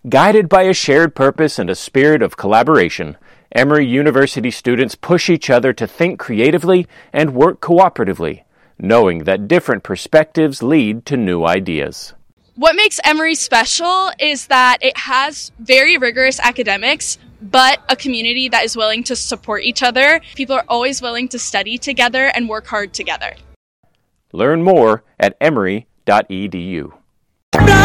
Guided by a shared purpose and a spirit of collaboration, Emory University students push each other to think creatively and work cooperatively, knowing that different perspectives lead to new ideas. What makes Emory special is that it has very rigorous academics, but a community that is willing to support each other. People are always willing to study together and work hard together. Learn more at emory.edu.